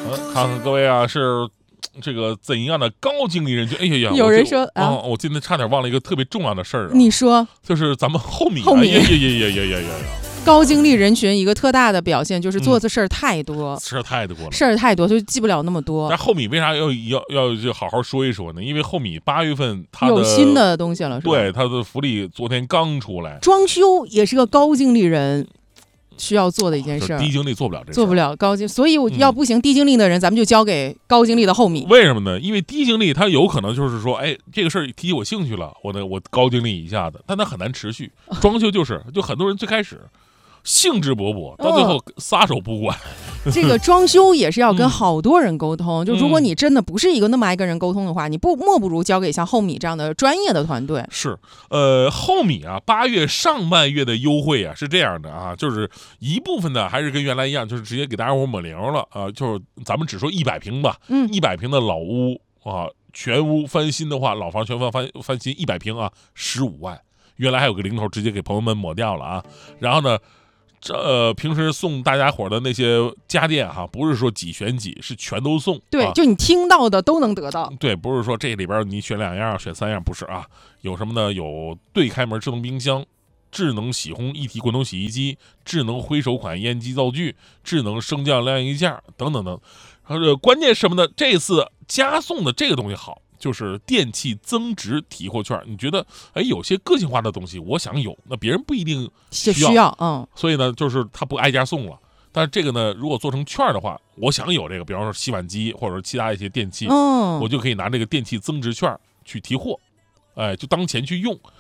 看看各位啊，是这个怎样的高精力人群？哎呀呀， 有人说啊， 我今天差点忘了一个特别重要的事儿啊。 你说就是咱们后米， 后米呀， 高精力人群一个特大的表现就是做的事儿太多， 事儿太多了， 事儿太多就记不了那么多。 但后米为啥要就好好说一说呢？因为后米8月份它有新的东西了，是吧？ 对，它的福利昨天刚出来。 装修也是个高精力人需要做的一件事儿， 低精力做不了这事， 做不了高精，所以我要不行，低精力的人咱们就交给高精力的后米。 为什么呢？因为低精力他有可能就是说，哎，这个事儿提起我兴趣了，我高精力一下子，但他很难持续。装修就很多人最开始兴致勃勃，到最后撒手不管。 这个装修也是要跟好多人沟通，就如果你真的不是一个那么爱跟人沟通的话，你莫不如交给像后米这样的专业的团队。 是，后米啊，8月上半月的优惠啊是这样的啊，就是一部分呢还是跟原来一样，就是直接给大家伙抹零了啊，就是咱们只说100平吧，100平的老屋啊，全屋翻新的话，老房全翻新100平啊，15万，原来还有个零头直接给朋友们抹掉了啊，然后呢。平时送大家伙的那些家电哈，不是说几选几，是全都送。 对，就你听到的都能得到。 对，不是说这里边你选2样，选3样，不是啊。有什么呢？有对开门智能冰箱、智能洗烘一体滚筒洗衣机、智能挥手款烟机灶具、智能升降晾衣架等等等。关键是什么呢？这次加送的这个东西好。就是电器增值提货券，你觉得有些个性化的东西我想有，那别人不一定需要，所以呢就是他不挨家送了。但是这个呢如果做成券的话，我想有这个，比方说洗碗机或者说其他一些电器，我就可以拿这个电器增值券去提货，就当钱去用。